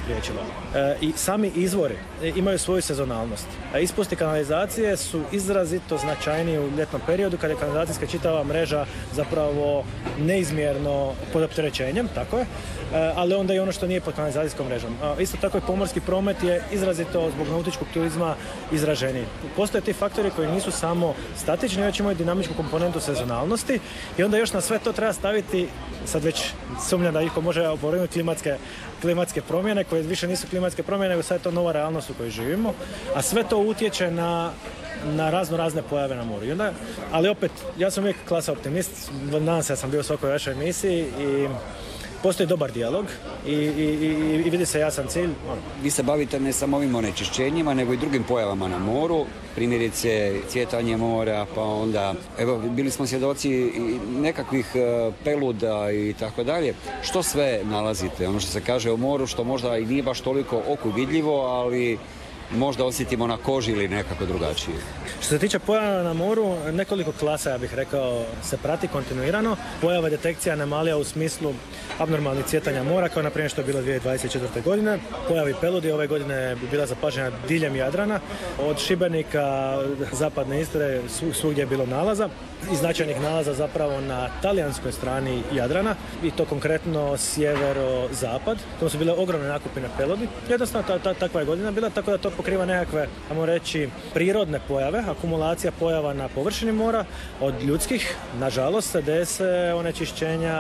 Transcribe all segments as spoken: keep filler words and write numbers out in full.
spriječilo. E, I sami izvori imaju svoju sezonalnost. E, ispusti kanalizacije su izrazito značajniji u ljetnom periodu kada je kanalizacijska čitava mreža zapravo neizmjerno pod opterećenjem, tako je, e, ali onda i ono što nije pod kanalizacijskom mrežom. E, isto tako i pomorski promet je izrazito zbog nautičkog turizma izraženiji. Postoje ti faktori koji nisu samo statični, već imaju dinamičku komponentu sezonalnosti i onda još na sve to treba staviti, sad već sumnjam da iko može oporenuti klimatske, klimatske promjene koje više nisu klimatske promjene, nego sad je to nova realnost u kojoj živimo, a sve to utječe na na razno razne pojave na moru. I onda, ali opet, ja sam uvijek klasa optimist, nadam se da sam bio u svakoj vašoj emisiji i postoji dobar dijalog i, i, i, i vidi se jasan cilj. Vi se bavite ne samo ovim onečišćenjima, nego i drugim pojavama na moru, primjerice cvjetanje mora, pa onda, evo, bili smo svjedoci nekakvih peluda i tako dalje. Što sve nalazite? Ono što se kaže o moru, što možda i nije baš toliko oku vidljivo, ali možda osjetimo na koži ili nekako drugačije. Što se tiče pojava na moru, nekoliko klasa, ja bih rekao, se prati kontinuirano. Pojava detekcija anomalija u smislu abnormalnih cvjetanja mora, kao na primjer što je bilo dvije tisuće dvadeset četvrte. godine. Pojavi peludi ove godine bi bila zapažena diljem Jadrana. Od Šibenika, zapadne Istre, svugdje je bilo nalaza. I značajnih nalaza zapravo na talijanskoj strani Jadrana, i to konkretno sjevero-zapad. To su bile ogromne nakupine peludi. Jednostavno ta, ta, takva je godina bila, tako da to pokriva nekakve, ajmo reći, prirodne pojave, akumulacija pojava na površini mora od ljudskih. Nažalost se dese onečišćenja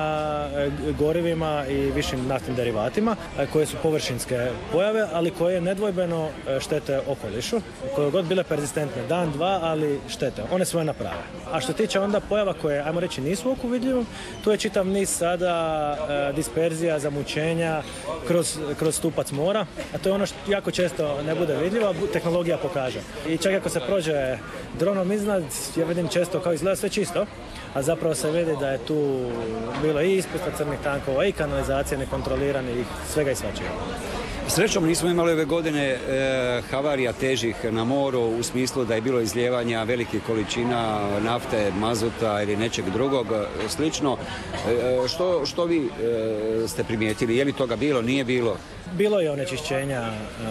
gorivima i višim naftnim derivatima, koje su površinske pojave, ali koje nedvojbeno štete okolišu, koje god bile perzistentne, dan, dva, ali štete. One svoje naprave. A što tiče onda pojava koje, ajmo reći, nisu oku vidljivom, tu je čitav niz sada e, disperzija, zamućenja kroz, kroz stupac mora, a to je ono što jako često ne bude vidljivo, tehnologija pokaže. I čak ako se prođe dronom iznad, ja vidim često kao izgleda sve čisto, a zapravo se vidi da je tu bilo i ispusta crnih tankova, i kanalizacije nekontroliranih, svega i svačega. Srećom nismo imali ove godine e, havarija težih na moru u smislu da je bilo izlijevanja velikih količina nafte, mazuta ili nečeg drugog slično. E, što, što vi e, ste primijetili? Je li toga bilo, nije bilo? Bilo je onečišćenja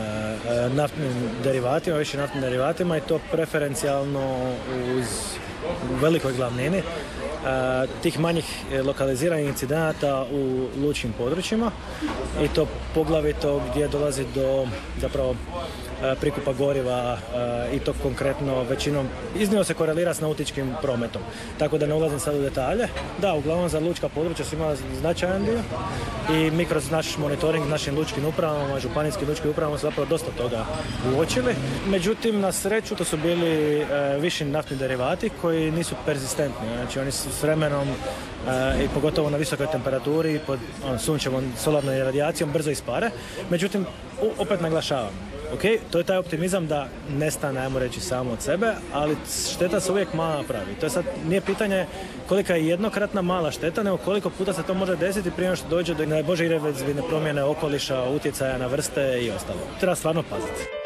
e, naftnim derivatima, više naftnim derivatima, i to preferencijalno uz velikoj glavnini. Uh, tih manjih lokaliziranih incidenata u lučkim područjima, i to poglavito gdje dolazi do zapravo uh, prikupa goriva, uh, i to konkretno većinom iznimno se korelira s nautičkim prometom. Tako da ne ulazim sad u detalje. Da, uglavnom za lučka područja su imala značajan dio i mi kroz naš monitoring našim lučkim upravama, županijskim lučkim upravama su zapravo dosta toga uočili. Međutim, na sreću to su bili uh, viši naftni derivati koji nisu perzistentni. Znači oni su s vremenom e, i pogotovo na visokoj temperaturi pod on, sunčevom, solarnom radijacijom brzo ispare. Međutim, u, opet naglašavam, ok, to je taj optimizam da nestane, ajmo reći, samo od sebe, ali šteta se uvijek mala pravi. To je sad, nije pitanje kolika je jednokratna mala šteta, nego koliko puta se to može desiti prije što dođe do, ne bože, irreverzibilne promjene okoliša, utjecaja na vrste i ostalo. Treba stvarno paziti.